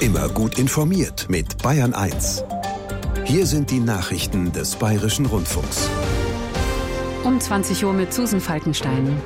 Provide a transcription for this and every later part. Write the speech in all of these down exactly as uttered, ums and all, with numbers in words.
Immer gut informiert mit Bayern eins. Hier sind die Nachrichten des Bayerischen Rundfunks. Um zwanzig Uhr mit Susan Falkenstein.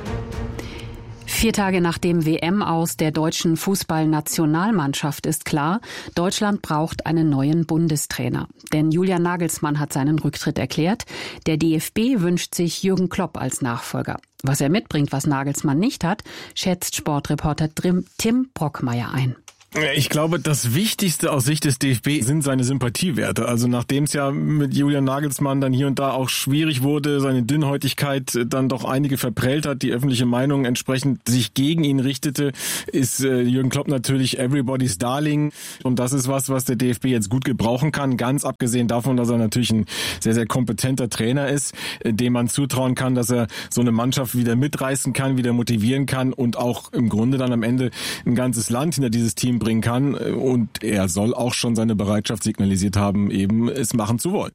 Vier Tage nach dem W M-Aus der deutschen Fußballnationalmannschaft ist klar, Deutschland braucht einen neuen Bundestrainer. Denn Julian Nagelsmann hat seinen Rücktritt erklärt. Der D F B wünscht sich Jürgen Klopp als Nachfolger. Was er mitbringt, was Nagelsmann nicht hat, schätzt Sportreporter Tim Brockmeier ein. Ich glaube, das Wichtigste aus Sicht des D F B sind seine Sympathiewerte. Also nachdem es ja mit Julian Nagelsmann dann hier und da auch schwierig wurde, seine Dünnhäutigkeit dann doch einige verprellt hat, die öffentliche Meinung entsprechend sich gegen ihn richtete, ist äh, Jürgen Klopp natürlich everybody's darling. Und das ist was, was der D F B jetzt gut gebrauchen kann. Ganz abgesehen davon, dass er natürlich ein sehr, sehr kompetenter Trainer ist, äh, dem man zutrauen kann, dass er so eine Mannschaft wieder mitreißen kann, wieder motivieren kann und auch im Grunde dann am Ende ein ganzes Land hinter dieses Team bringen kann, und er soll auch schon seine Bereitschaft signalisiert haben, eben es machen zu wollen.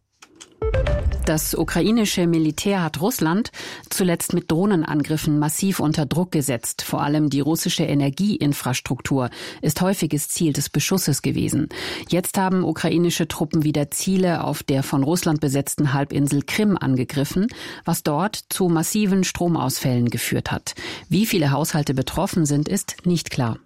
Das ukrainische Militär hat Russland zuletzt mit Drohnenangriffen massiv unter Druck gesetzt. Vor allem die russische Energieinfrastruktur ist häufiges Ziel des Beschusses gewesen. Jetzt haben ukrainische Truppen wieder Ziele auf der von Russland besetzten Halbinsel Krim angegriffen, was dort zu massiven Stromausfällen geführt hat. Wie viele Haushalte betroffen sind, ist nicht klar.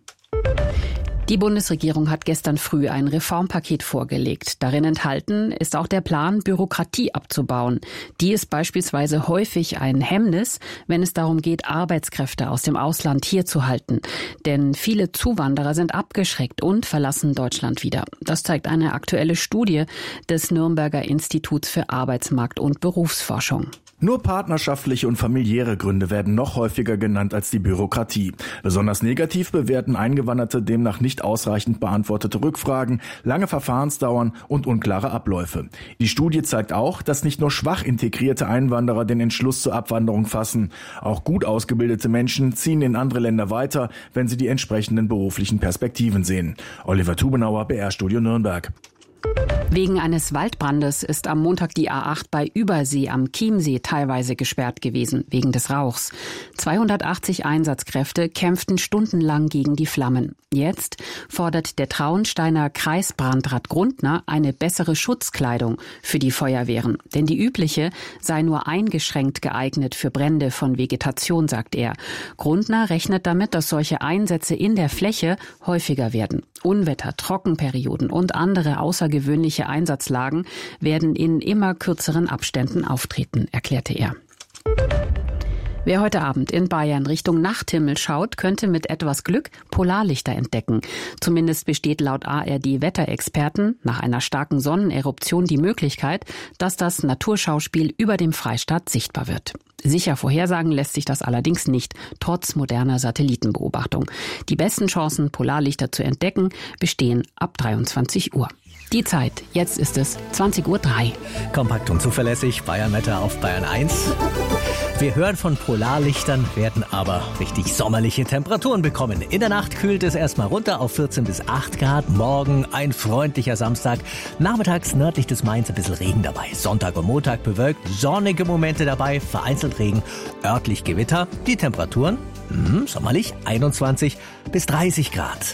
Die Bundesregierung hat gestern früh ein Reformpaket vorgelegt. Darin enthalten ist auch der Plan, Bürokratie abzubauen. Die ist beispielsweise häufig ein Hemmnis, wenn es darum geht, Arbeitskräfte aus dem Ausland hier zu halten. Denn viele Zuwanderer sind abgeschreckt und verlassen Deutschland wieder. Das zeigt eine aktuelle Studie des Nürnberger Instituts für Arbeitsmarkt- und Berufsforschung. Nur partnerschaftliche und familiäre Gründe werden noch häufiger genannt als die Bürokratie. Besonders negativ bewerten Eingewanderte demnach nicht ausreichend beantwortete Rückfragen, lange Verfahrensdauern und unklare Abläufe. Die Studie zeigt auch, dass nicht nur schwach integrierte Einwanderer den Entschluss zur Abwanderung fassen. Auch gut ausgebildete Menschen ziehen in andere Länder weiter, wenn sie die entsprechenden beruflichen Perspektiven sehen. Oliver Tubenauer, B R-Studio Nürnberg. Wegen eines Waldbrandes ist am Montag die A acht bei Übersee am Chiemsee teilweise gesperrt gewesen, wegen des Rauchs. zweihundertachtzig Einsatzkräfte kämpften stundenlang gegen die Flammen. Jetzt fordert der Traunsteiner Kreisbrandrat Grundner eine bessere Schutzkleidung für die Feuerwehren. Denn die übliche sei nur eingeschränkt geeignet für Brände von Vegetation, sagt er. Grundner rechnet damit, dass solche Einsätze in der Fläche häufiger werden. Unwetter, Trockenperioden und andere außergewöhnliche Einsatzlagen werden in immer kürzeren Abständen auftreten, erklärte er. Wer heute Abend in Bayern Richtung Nachthimmel schaut, könnte mit etwas Glück Polarlichter entdecken. Zumindest besteht laut A R D-Wetterexperten nach einer starken Sonneneruption die Möglichkeit, dass das Naturschauspiel über dem Freistaat sichtbar wird. Sicher vorhersagen lässt sich das allerdings nicht, trotz moderner Satellitenbeobachtung. Die besten Chancen, Polarlichter zu entdecken, bestehen ab dreiundzwanzig Uhr. Die Zeit, jetzt ist es zwanzig Uhr drei. Kompakt und zuverlässig, Bayern-Wetter auf Bayern eins. Wir hören von Polarlichtern, werden aber richtig sommerliche Temperaturen bekommen. In der Nacht kühlt es erstmal runter auf vierzehn bis acht Grad. Morgen ein freundlicher Samstag. Nachmittags nördlich des Mainz ein bisschen Regen dabei. Sonntag und Montag bewölkt, sonnige Momente dabei, vereinzelt Regen, örtlich Gewitter. Die Temperaturen, mh, sommerlich, einundzwanzig bis dreißig Grad.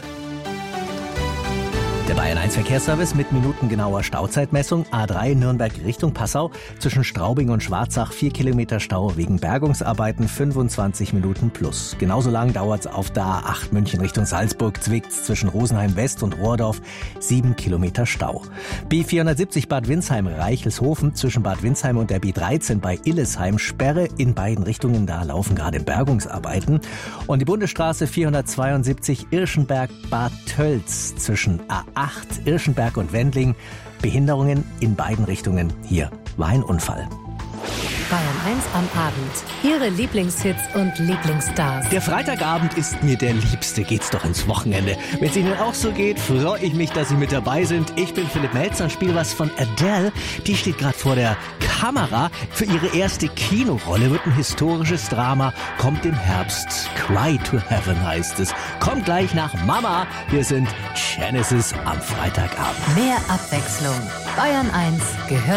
Der Bayern eins Verkehrsservice mit minutengenauer Stauzeitmessung. A drei Nürnberg Richtung Passau. Zwischen Straubing und Schwarzach vier Kilometer Stau wegen Bergungsarbeiten, fünfundzwanzig Minuten plus. Genauso lang dauert's auf der A acht München Richtung Salzburg. Zwickt's zwischen Rosenheim West und Rohrdorf sieben Kilometer Stau. B vierhundertsiebzig Bad Windsheim Reichelshofen. Zwischen Bad Windsheim und der B dreizehn bei Illesheim Sperre in beiden Richtungen. Da laufen gerade Bergungsarbeiten. Und die Bundesstraße vierhundertzweiundsiebzig Irschenberg Bad Tölz zwischen A acht Irschenberg und Wendling. Behinderungen in beiden Richtungen. Hier war ein Unfall. Bayern eins am Abend. Ihre Lieblingshits und Lieblingsstars. Der Freitagabend ist mir der liebste. Geht's doch ins Wochenende. Wenn es Ihnen auch so geht, freue ich mich, dass Sie mit dabei sind. Ich bin Philipp Melzer und spiele was von Adele. Die steht gerade vor der Kamera. Für ihre erste Kinorolle wird ein historisches Drama. Kommt im Herbst. Cry to Heaven heißt es. Kommt gleich nach Mama. Wir sind Genesis am Freitagabend. Mehr Abwechslung. Bayern eins gehört